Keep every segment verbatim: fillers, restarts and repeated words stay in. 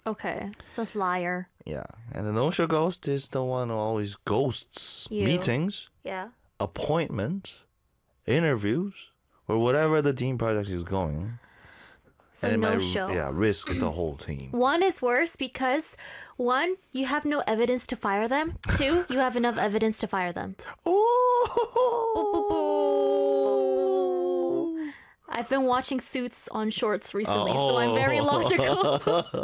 Okay. So it's liar. Yeah. And the no-show ghost is the one who always ghosts You. meetings, Yeah. appointments, interviews, or whatever the team project is going. So and it no might, show. Yeah, risk the whole team. One is worse because one, you have no evidence to fire them. Two, you have enough evidence to fire them. Oh! Boo, boo, boo. I've been watching Suits on Shorts recently, oh. so I'm very logical.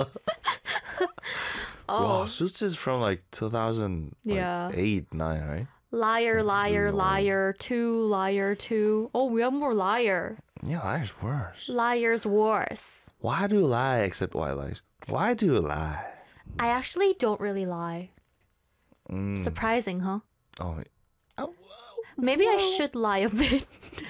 oh. Wow, Suits is from like two thousand eight, yeah. nine, right? Liar, liar, liar, two, liar, two. Oh, we have more liar. Yeah, liar's worse. Liar's worse. Why do you lie except white lies? Why do you lie? I actually don't really lie. Mm. Surprising, huh? Oh, oh maybe I should lie a bit.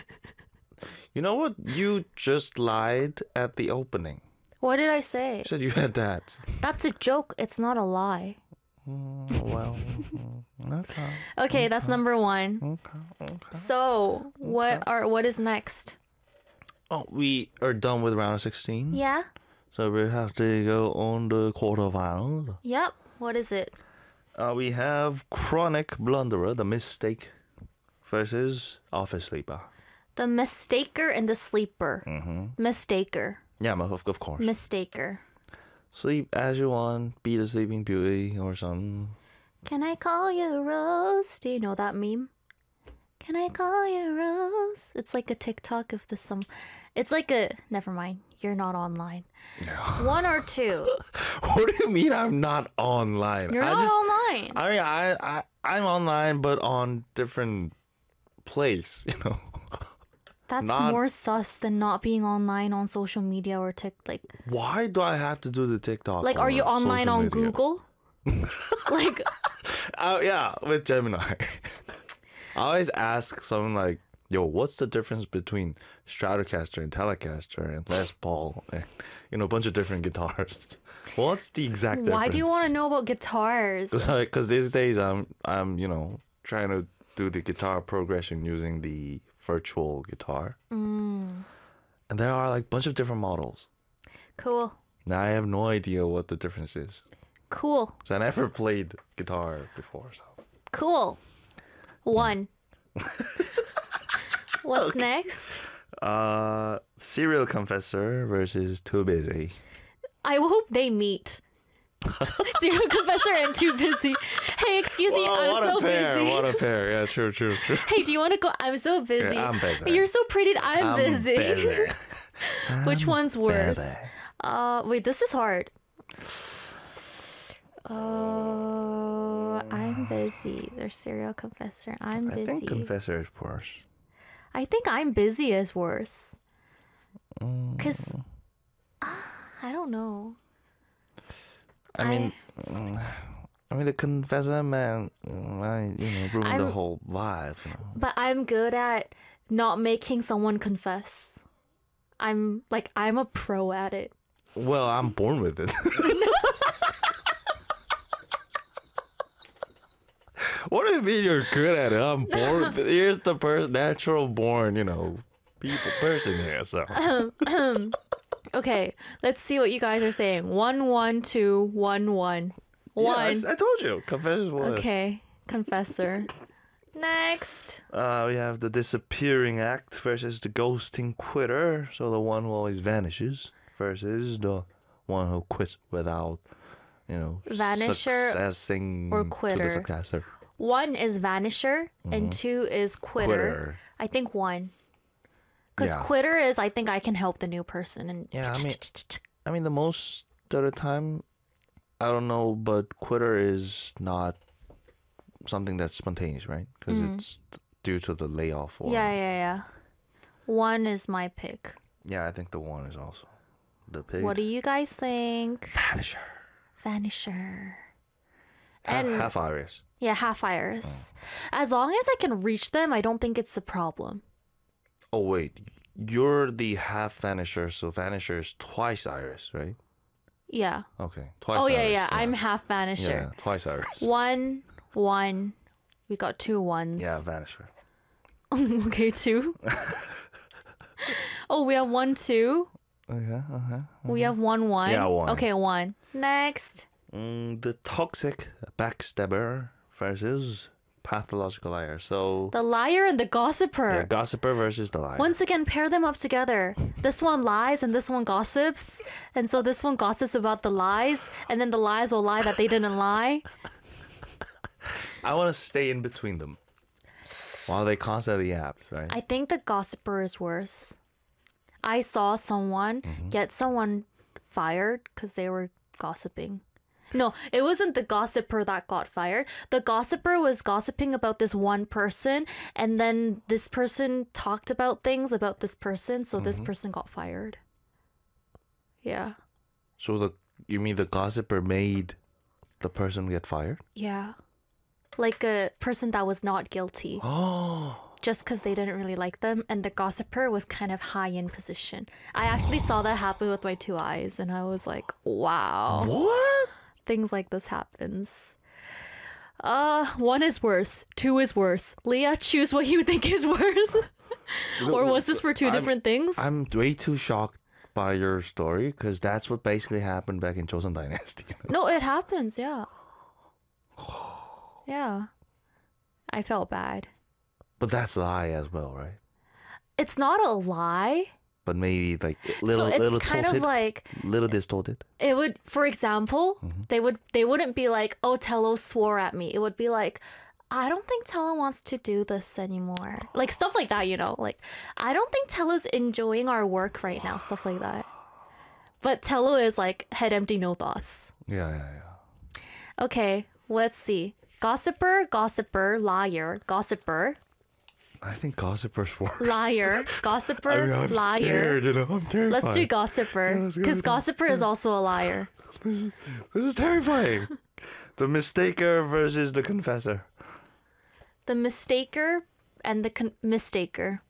You know what? You just lied at the opening. What did I say? You said you had that. That's a joke. It's not a lie. Mm, well, okay. Okay, okay. that's number one. Okay, okay. So, what okay. are what is next? Oh, we are done with round of sixteen. Yeah. So we have to go on the quarterfinals. Yep. What is it? Uh, we have Chronic Blunderer, the mistake, versus Office Sleeper. The mistaker and the sleeper. Mm-hmm. Mistaker. Yeah, of, of course. Mistaker. Sleep as you want, be the sleeping beauty or something. Can I call you Rose? Do you know that meme? Can I call you Rose? It's like a TikTok of the some. It's like a. Never mind. You're not online. Yeah. One or two. What do you mean I'm not online? You're I not just, online. I mean, I, I, I'm online, but on different place, you know. That's not, more sus than not being online on social media or TikTok. Like, why do I have to do the TikTok? Like, are you online on media? Google? Like, uh, yeah, with Gemini. I always ask someone like, "Yo, what's the difference between Stratocaster and Telecaster and Les Paul and you know a bunch of different guitars? What's the exact difference?" Why do you want to know about guitars? Because these days I'm I'm you know trying to do the guitar progression using the virtual guitar, mm. and there are like a bunch of different models. Cool. Now I have no idea what the difference is. Cool. Because I never played guitar before, so. Cool. One. What's okay. next? Uh, Serial Confessor versus Too Busy. I hope they meet. Serial Confessor and Too Busy. Hey, excuse me, Whoa, I'm what so a pair, busy. What a pair. Yeah, true, true, true. Hey, do you want to go? I'm so busy. Yeah, I'm busy. You're so pretty. I'm, I'm busy. busy. Which one's worse? Busy. Uh, wait, this is hard. Oh, I'm busy. There's Serial Confessor. I'm busy. I think Confessor is worse. I think I'm busy is worse. Because, mm. uh, I don't know. I mean, I, I mean, the Confessor, man, I, you know, ruined I'm, the whole vibe. You know? But I'm good at not making someone confess. I'm, like, I'm a pro at it. Well, I'm born with it. What do you mean you're good at it? I'm born with it. Here's the person, natural born, you know, people, person here, so. Um, um, okay, let's see what you guys are saying. One, one, two, one, one. One. Yeah, I, I told you. Confessor was. Okay, Confessor. Next. Uh, we have the Disappearing Act versus the Ghosting Quitter. So the one who always vanishes versus the one who quits without, you know, Vanisher successing or quitter. To the successor. One is Vanisher mm-hmm. and two is quitter. quitter. I think one. Because yeah. quitter is I think I can help the new person. And yeah, I mean, I mean the most of the time, I don't know, but quitter is not something that's spontaneous, right? Because mm-hmm. it's due to the layoff. Or, yeah, yeah, yeah. One is my pick. Yeah, I think the one is also the pick. What do you guys think? Vanisher. Vanisher. And half, half iris. Yeah, half iris. Oh. As long as I can reach them, I don't think it's a problem. Oh, wait. You're the half vanisher, so vanisher is twice iris, right? Yeah. Okay. Twice oh, iris. yeah, yeah. I'm half vanisher. Yeah, twice iris. One, one. We got two ones. Yeah, vanisher. Okay, two. Oh, we have one, two. Okay. Okay. We have one one. Yeah, one. Okay, one. Next. Mm, the toxic backstabber versus pathological liar. So The liar and the gossiper. yeah, gossiper versus the liar. Once again, pair them up together. This one lies and this one gossips. And so this one gossips about the lies, and then the lies will lie that they didn't lie. I want to stay in between them while they constantly yap, right? I think the gossiper is worse. I saw someone Mm-hmm. get someone fired because they were gossiping. No, it wasn't the gossiper that got fired. The gossiper was gossiping about this one person, and then this person talked about things about this person, so Mm-hmm. this person got fired. Yeah. So the you mean the gossiper made the person get fired? Yeah. Like a person that was not guilty Oh. just because they didn't really like them, and the gossiper was kind of high in position. I actually saw that happen with my two eyes, and I was like, wow. What? Things like this happens. Uh, one is worse. Two is worse. Leah, choose what you think is worse. Or was this for 2 I'm- different things? I'm way too shocked by your story because that's what basically happened back in Joseon Dynasty. No, it happens, yeah. Yeah. I felt bad. But that's a lie as well, right? It's not a lie. But maybe like little so it's little kind tilted, of like little distorted. it would, for example, Mm-hmm. they would they wouldn't be like, oh, Tello swore at me. It would be like, I don't think Tello wants to do this anymore. Like stuff like that, you know. Like, I don't think Tello's enjoying our work right now. Stuff like that. But Tello is like head empty, no thoughts. Yeah, yeah, yeah. Okay, let's see. Gossiper, gossiper, liar, gossiper, I think gossiper's worse. liar, gossiper, I mean, I'm liar. scared, you know. I'm terrified. Let's do gossiper let's go because with gossiper is also a liar. This is terrifying. The mistaker versus the confessor. The mistaker and the con- mistaker.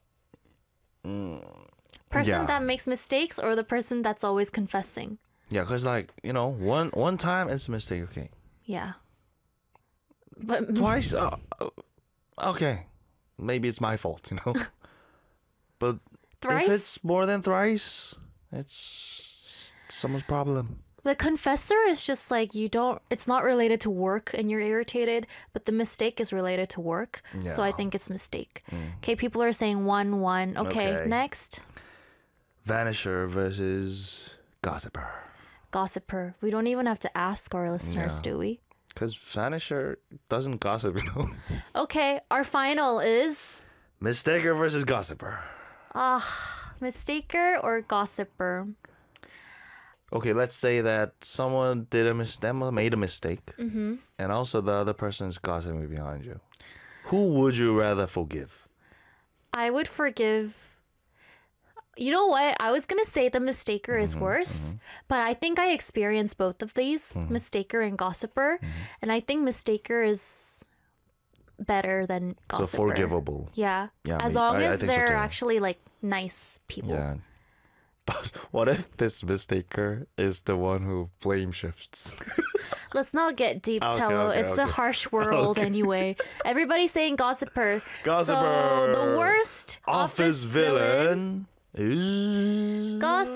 Person yeah. that makes mistakes or the person that's always confessing. Yeah, because like, you know, one one time it's a mistake, okay. Yeah. But Twice, uh, uh, okay. Maybe it's my fault, you know. But thrice, if it's more than thrice, it's someone's problem. the confessor is just like you don't. It's not related to work, and you're irritated. But the mistake is related to work, so I Yeah. think it's mistake. Okay, people are saying one one. Okay, Okay. next Vanisher versus gossiper. gossiper. We don't even have to ask our listeners, Yeah. do we? Because Vanisher doesn't gossip, you know. Okay, our final is Mistaker versus gossiper. mistaker or gossiper. Okay, let's say that someone did a mis- made a mistake, Mm-hmm. and also the other person is gossiping behind you. Who would you rather forgive? I would forgive. You know what? I was gonna say the mistaker is Mm-hmm, worse, but I think I experienced both of these, mistaker and gossiper, Mm-hmm. and I think mistaker is better than gossiper. So forgivable. Yeah. Yeah, As me- long I- I as think so they're too. actually like nice people. Yeah. But what if this mistaker is the one who blame shifts? Let's not get deep, Okay, Tello. okay, it's a okay. harsh world anyway. Everybody's saying gossiper. So Gossiper. the worst Office villain is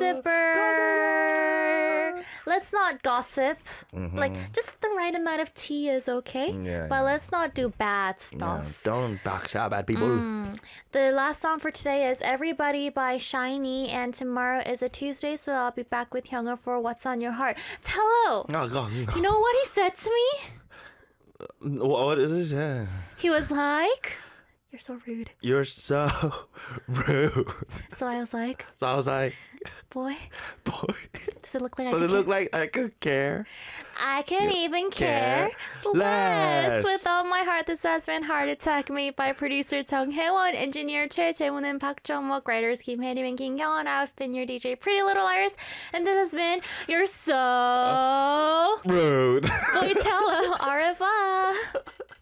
Gossiper. Let's not gossip. Like just the right amount of tea is okay. Mm-hmm. Yeah, but yeah. let's not do bad Yeah, stuff. don't backstab at people. The last song for today is Everybody by Shiny, and tomorrow is a Tuesday, so I'll be back with Hyunga for What's on Your Heart. Tello, Oh, God. you know what he said to me? What is this? Yeah. He was like, "You're so rude." You're so rude. So I was like, So I was like, "Boy, boy, does it look like I does could it look like I could care? I can even care, care less. less. With all my heart. This has been Heart Attack, made by producer Tong Haewon, engineer Choi Jae-won, and Park Jong-wook, writers Kim Hae-rim and Kim Kyung-won. I've been your D J Pretty Little Liars, and this has been You're So Rude. Boy Tello. Au revoir.